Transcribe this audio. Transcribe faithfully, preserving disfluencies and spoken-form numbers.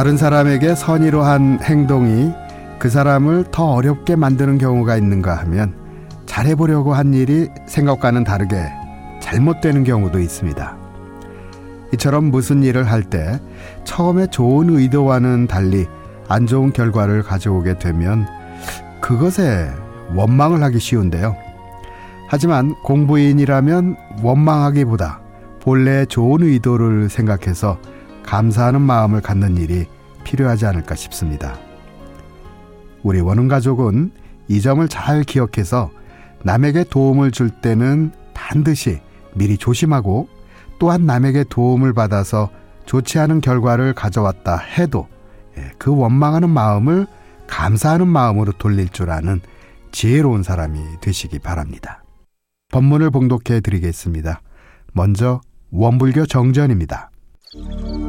다른 사람에게 선의로 한 행동이 그 사람을 더 어렵게 만드는 경우가 있는가 하면 잘해보려고 한 일이 생각과는 다르게 잘못되는 경우도 있습니다. 이처럼 무슨 일을 할 때 처음에 좋은 의도와는 달리 안 좋은 결과를 가져오게 되면 그것에 원망을 하기 쉬운데요. 하지만 공부인이라면 원망하기보다 본래 좋은 의도를 생각해서 감사하는 마음을 갖는 일이 필요하지 않을까 싶습니다. 우리 원흥가족은 이 점을 잘 기억해서 남에게 도움을 줄 때는 반드시 미리 조심하고, 또한 남에게 도움을 받아서 좋지 않은 결과를 가져왔다 해도 그 원망하는 마음을 감사하는 마음으로 돌릴 줄 아는 지혜로운 사람이 되시기 바랍니다. 법문을 봉독해 드리겠습니다. 먼저 원불교 정전입니다.